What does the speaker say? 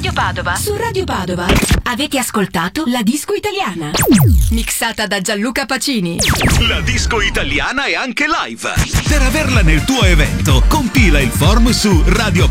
Radio Padova. Su Radio Padova avete ascoltato La Disco Italiana, mixata da Gianluca Pacini. La disco italiana è anche live. Per averla nel tuo evento, compila il form su Radio